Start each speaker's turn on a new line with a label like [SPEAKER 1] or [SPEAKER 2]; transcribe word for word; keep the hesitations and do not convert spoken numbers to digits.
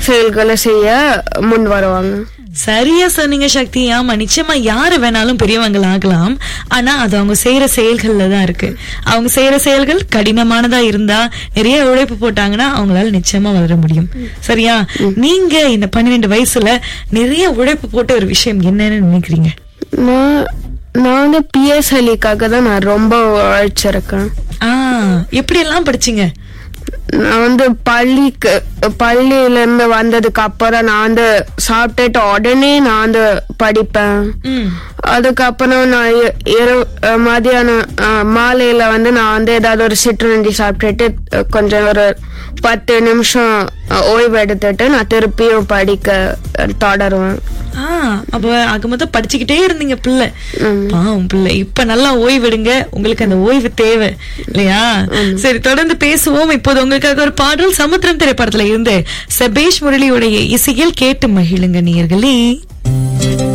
[SPEAKER 1] செயல்களை செய்ய முன் வருவாங்க.
[SPEAKER 2] சரியா சொன்னீங்க சக்தி. ஆமா, நிச்சயமா யாரு வேணாலும் பெரியவங்க ஆகலாம். ஆனா அது அவங்க செய்யற செயல்கள்ல தான் இருக்கு. அவங்க செய்யற செயல்கள் கடினமானதா இருந்தா, நிறைய உழைப்பு போட்டாங்கன்னா அவங்களால நிச்சயமா வளர முடியும். சரியா? நீங்க இந்த பன்னிரெண்டு வயசுல நிறைய உழைப்பு போட்ட ஒரு விஷயம் என்னன்னு நினைக்கிறீங்க?
[SPEAKER 1] நான் வந்து பிஎஸ்எல்இக்காக தான் நான் ரொம்ப உழைச்சிருக்கேன்.
[SPEAKER 2] ஆஹ் எப்படி எல்லாம் படிச்சீங்க?
[SPEAKER 1] நான் வந்து பள்ளிக்கு பள்ளியில இருந்து வந்ததுக்கு அப்புறம் நான் வந்து சாப்பிட்டுட்டு உடனே நான் வந்து படிப்பேன். அதுக்கப்புறம் நான் இரவு மதியானம் மாலையில வந்து நான் வந்து ஏதாவது ஒரு சிற்றுண்டி சாப்பிட்டுட்டு கொஞ்சம் ஒரு பத்து நிமிஷம் ஓய்வு எடுத்துட்டு நான் திருப்பியும் படிக்க தொடருவேன்.
[SPEAKER 2] அப்ப அங்க மொத்தம் படிச்சுக்கிட்டே இருந்தீங்க பிள்ளை. பாவம் பிள்ளை. இப்ப நல்லா ஓய்வெடுங்க, உங்களுக்கு அந்த ஓய்வு தேவை இல்லையா? சரி, தொடர்ந்து பேசுவோம். இப்போது உங்களுக்காக ஒரு பாடல் சமுத்திரம் திரைப்படத்துல இருந்து செபேஷ் முரளியுடைய இசையில் கேட்டு மகிழுங்க நேயர்களே.